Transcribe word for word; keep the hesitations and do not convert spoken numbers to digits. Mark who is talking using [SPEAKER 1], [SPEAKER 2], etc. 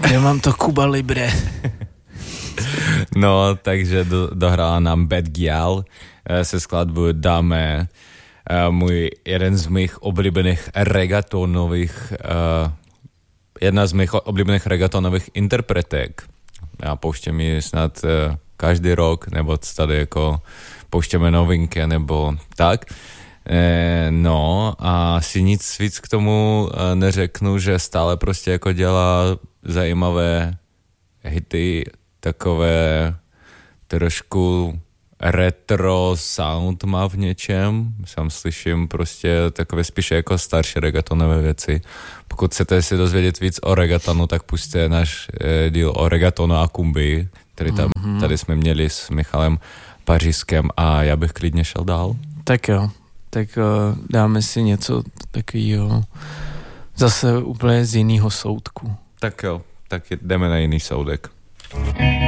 [SPEAKER 1] Kde mám to Cuba Libre?
[SPEAKER 2] No, takže do, dohrála nám Bad Gyal se skladbou Dáme. Můj jeden z mých oblíbených regatonových, uh, jedna z mých oblíbených regatonových interpretek. Já pouštím ji snad uh, každý rok, nebo tady jako pouštěme novinky, nebo tak. E, no a si nic víc k tomu uh, neřeknu, že stále prostě jako dělá zajímavé hity, takové trošku retro sound má v něčem. Sám slyším prostě takové spíše jako starší reggaetonové věci. Pokud chcete si dozvědět víc o reggaetonu, tak pusťte náš eh, díl o reggaetonu a kumbii, který tam, mm-hmm. tady jsme měli s Michalem Pařížským a já bych klidně šel dál.
[SPEAKER 1] Tak jo, tak uh, dáme si něco takového zase úplně z jiného soudku.
[SPEAKER 2] Tak jo, tak jdeme na jiný soudek.